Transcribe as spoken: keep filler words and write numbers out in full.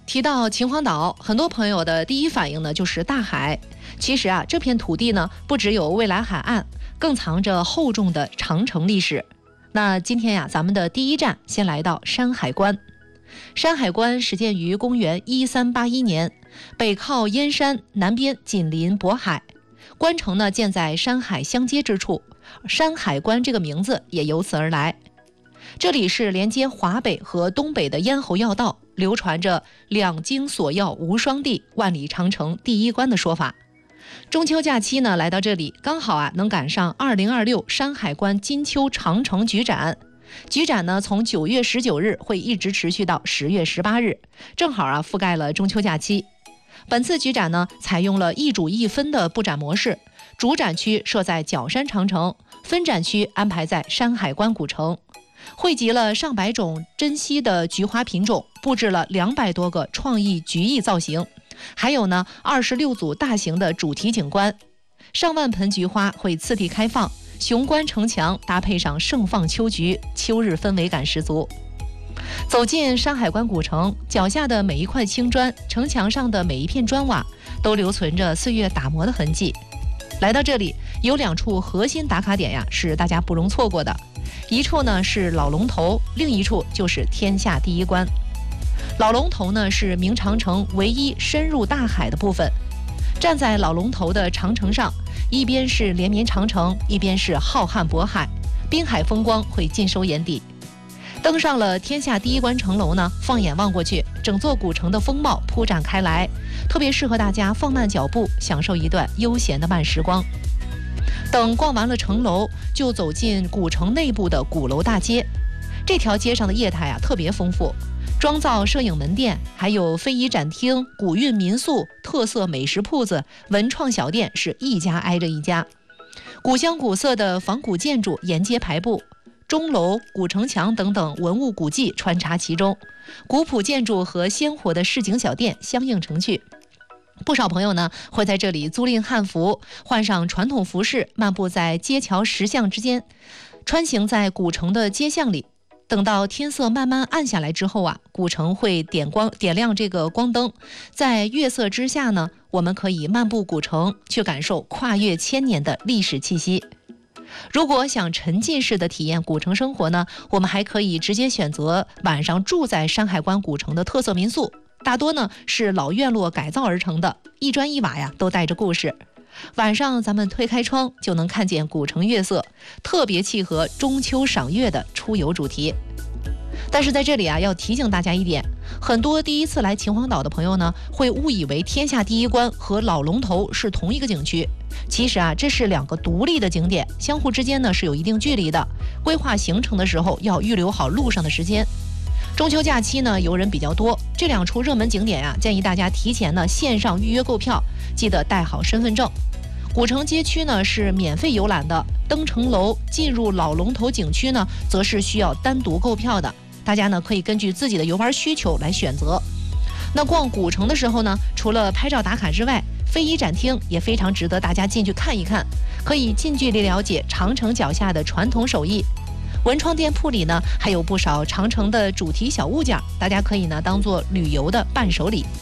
提到秦皇岛，很多朋友的第一反应呢就是大海。其实啊，这片土地呢不只有蔚蓝海岸，更藏着厚重的长城历史。那今天呀，咱们的第一站先来到山海关。山海关始建于公元一三八一年，北靠燕山，南边紧邻渤海。关城呢建在山海相接之处，山海关这个名字也由此而来。这里是连接华北和东北的咽喉要道，流传着两京索要无双地，万里长城第一关的说法。中秋假期呢，来到这里刚好啊能赶上二零二六山海关金秋长城举展。举展呢从九月十九日会一直持续到十月十八日，正好啊覆盖了中秋假期。本次举展呢采用了一主一分的布展模式，主展区设在角山长城，分展区安排在山海关古城。汇集了上百种珍稀的菊花品种，布置了两百多个创意菊艺造型，还有呢二十六组大型的主题景观，上万盆菊花会次第开放，雄关城墙搭配上盛放秋菊，秋日氛围感十足。走进山海关古城，脚下的每一块青砖，城墙上的每一片砖瓦，都留存着岁月打磨的痕迹。来到这里，有两处核心打卡点呀，是大家不容错过的。一处呢是老龙头，另一处就是天下第一关。老龙头呢是明长城唯一深入大海的部分。站在老龙头的长城上，一边是连绵长城，一边是浩瀚渤海，滨海风光会尽收眼底。登上了天下第一关城楼呢，放眼望过去，整座古城的风貌铺展开来，特别适合大家放慢脚步，享受一段悠闲的慢时光。等逛完了城楼，就走进古城内部的鼓楼大街。这条街上的业态啊特别丰富，妆造摄影门店，还有非遗展厅、古韵民宿、特色美食铺子、文创小店是一家挨着一家。古香古色的仿古建筑沿街排布，钟楼、古城墙等等文物古迹穿插其中，古朴建筑和鲜活的市井小店相映成趣。不少朋友呢会在这里租赁汉服，换上传统服饰，漫步在街桥石巷之间，穿行在古城的街巷里。等到天色慢慢暗下来之后啊，古城会点光点亮这个光灯，在月色之下呢，我们可以漫步古城，去感受跨越千年的历史气息。如果想沉浸式的体验古城生活呢，我们还可以直接选择晚上住在山海关古城的特色民宿。大多呢是老院落改造而成的，一砖一瓦呀都带着故事。晚上咱们推开窗就能看见古城月色，特别契合中秋赏月的出游主题。但是在这里啊，要提醒大家一点，很多第一次来秦皇岛的朋友呢，会误以为天下第一关和老龙头是同一个景区。其实啊，这是两个独立的景点，相互之间呢是有一定距离的。规划行程的时候要预留好路上的时间。中秋假期呢，游人比较多，这两处热门景点啊，建议大家提前呢线上预约购票，记得带好身份证。古城街区呢是免费游览的，登城楼进入老龙头景区呢，则是需要单独购票的。大家呢可以根据自己的游玩需求来选择。那逛古城的时候呢，除了拍照打卡之外，非遗展厅也非常值得大家进去看一看，可以近距离了解长城脚下的传统手艺。文创店铺里呢，还有不少长城的主题小物件，大家可以呢当做旅游的伴手礼。